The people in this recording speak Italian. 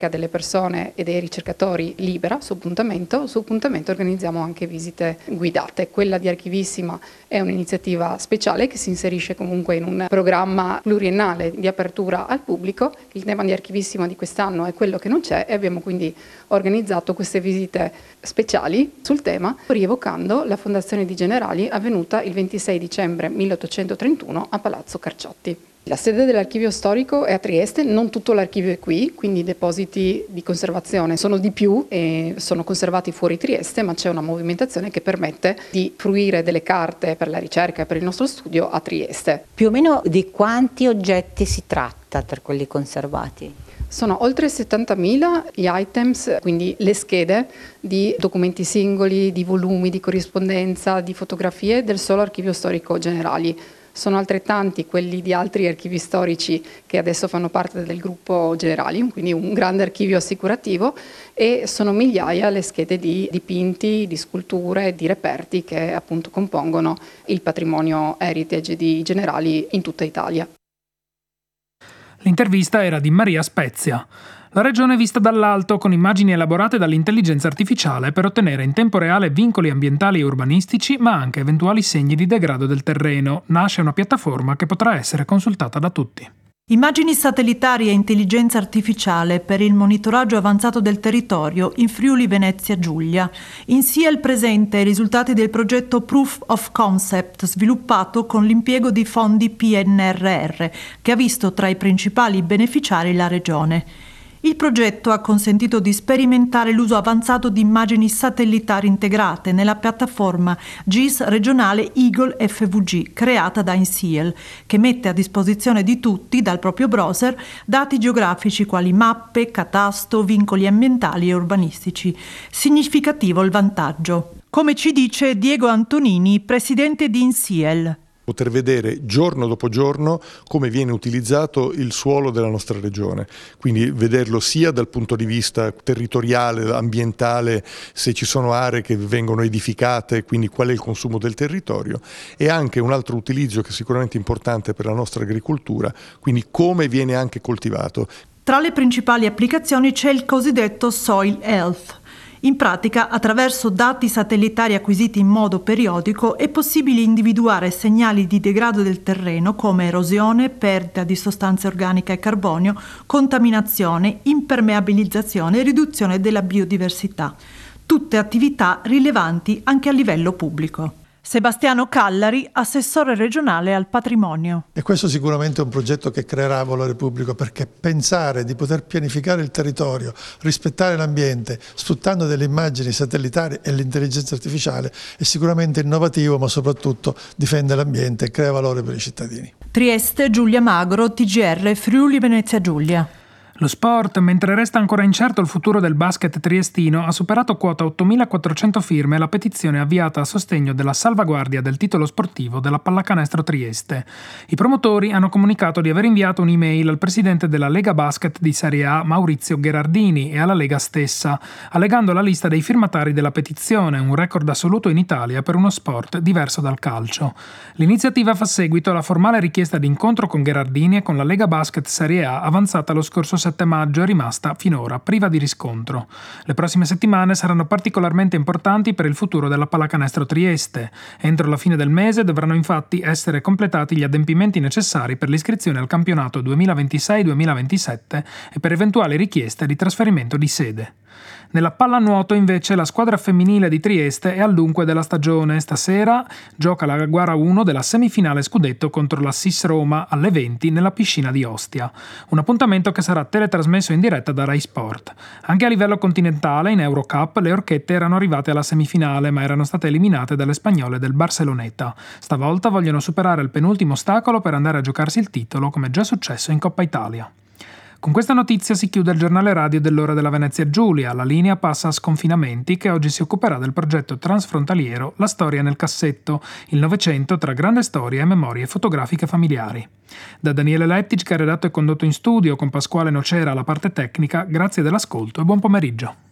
delle persone e dei ricercatori libera su appuntamento. Su appuntamento organizziamo anche visite guidate. Quella di Archivissima è un'iniziativa speciale che si inserisce comunque in un programma pluriennale di apertura al pubblico. Il tema di Archivissima di quest'anno è quello che non c'è e abbiamo quindi organizzato queste visite speciali sul tema, rievocando la fondazione di Generali avvenuta il 26 dicembre 1831 a Palazzo Carciotti. La sede dell'archivio storico è a Trieste, non tutto l'archivio è qui, quindi i depositi di conservazione sono di più e sono conservati fuori Trieste, ma c'è una movimentazione che permette di fruire delle carte per la ricerca e per il nostro studio a Trieste. Più o meno di quanti oggetti si tratta per quelli conservati? Sono oltre 70.000 gli items, quindi le schede di documenti singoli, di volumi, di corrispondenza, di fotografie del solo archivio storico Generali. Sono altrettanti quelli di altri archivi storici che adesso fanno parte del gruppo Generali, quindi un grande archivio assicurativo, e sono migliaia le schede di dipinti, di sculture, di reperti che appunto compongono il patrimonio heritage di Generali in tutta Italia. L'intervista era di Maria Spezia. La regione è vista dall'alto con immagini elaborate dall'intelligenza artificiale per ottenere in tempo reale vincoli ambientali e urbanistici, ma anche eventuali segni di degrado del terreno. Nasce una piattaforma che potrà essere consultata da tutti. Immagini satellitari e intelligenza artificiale per il monitoraggio avanzato del territorio in Friuli Venezia Giulia. In SIEL presente i risultati del progetto Proof of Concept sviluppato con l'impiego di fondi PNRR, che ha visto tra i principali beneficiari la regione. Il progetto ha consentito di sperimentare l'uso avanzato di immagini satellitari integrate nella piattaforma GIS regionale Eagle FVG creata da INSIEL, che mette a disposizione di tutti, dal proprio browser, dati geografici quali mappe, catasto, vincoli ambientali e urbanistici. Significativo il vantaggio. Come ci dice Diego Antonini, presidente di INSIEL. Poter vedere giorno dopo giorno come viene utilizzato il suolo della nostra regione, quindi vederlo sia dal punto di vista territoriale, ambientale, se ci sono aree che vengono edificate, quindi qual è il consumo del territorio, e anche un altro utilizzo che è sicuramente importante per la nostra agricoltura, quindi come viene anche coltivato. Tra le principali applicazioni c'è il cosiddetto Soil Health. In pratica, attraverso dati satellitari acquisiti in modo periodico, è possibile individuare segnali di degrado del terreno come erosione, perdita di sostanze organiche e carbonio, contaminazione, impermeabilizzazione e riduzione della biodiversità. Tutte attività rilevanti anche a livello pubblico. Sebastiano Callari, assessore regionale al patrimonio. E questo sicuramente è un progetto che creerà valore pubblico, perché pensare di poter pianificare il territorio, rispettare l'ambiente, sfruttando delle immagini satellitari e l'intelligenza artificiale è sicuramente innovativo, ma soprattutto difende l'ambiente e crea valore per i cittadini. Trieste, Giulia Magro, TGR, Friuli Venezia Giulia. Lo sport, mentre resta ancora incerto il futuro del basket triestino, ha superato quota 8.400 firme la petizione avviata a sostegno della salvaguardia del titolo sportivo della Pallacanestro Trieste. I promotori hanno comunicato di aver inviato un'email al presidente della Lega Basket di Serie A, Maurizio Gherardini, e alla Lega stessa, allegando la lista dei firmatari della petizione, un record assoluto in Italia per uno sport diverso dal calcio. L'iniziativa fa seguito alla formale richiesta di incontro con Gherardini e con la Lega Basket Serie A avanzata lo scorso 7 maggio, è rimasta finora priva di riscontro. Le prossime settimane saranno particolarmente importanti per il futuro della Pallacanestro Trieste. Entro la fine del mese dovranno infatti essere completati gli adempimenti necessari per l'iscrizione al campionato 2026-2027 e per eventuali richieste di trasferimento di sede. Nella pallanuoto invece la squadra femminile di Trieste è al dunque della stagione. Stasera gioca la gara 1 della semifinale scudetto contro la SIS Roma alle 20 nella piscina di Ostia. Un appuntamento che sarà teletrasmesso in diretta da Rai Sport. Anche a livello continentale in Eurocup le orchette erano arrivate alla semifinale ma erano state eliminate dalle spagnole del Barceloneta. Stavolta vogliono superare il penultimo ostacolo per andare a giocarsi il titolo, come già successo in Coppa Italia. Con questa notizia si chiude il giornale radio dell'Ora della Venezia Giulia. La linea passa a Sconfinamenti, che oggi si occuperà del progetto transfrontaliero La storia nel cassetto, il Novecento tra grande storia e memorie fotografiche familiari. Da Daniele Lettic, che ha redatto e condotto in studio, con Pasquale Nocera alla parte tecnica, grazie dell'ascolto e buon pomeriggio.